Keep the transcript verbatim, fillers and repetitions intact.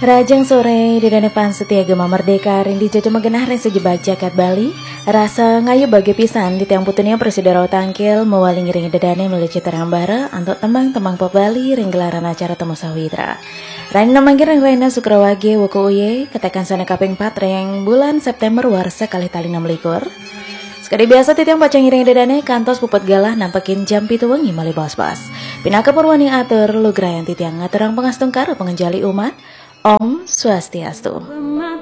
Rajang sore di depan setia gema merdeka ring di jojo megenah ring sejebak jakat Bali. Rasa ngayu bagi pisan di tiang putunya presiden tangkil mewaling ring dedane melucu terang bara untuk temang-temang pop Bali ring gelaran acara temu sawitra. Rain namangkin ring Raina Sukrawage wuku uye ketekan sana kaping empat ring bulan September warsa kali tali enam likur. Sekali biasa titiang pacang ring dedane kantos puput galah nampakin jam pitu wengi mali bos-bos. Pinaka purwani atur lu grayan titiang ngaturang pengastung karo pengenjali umat. Om Swastiastu.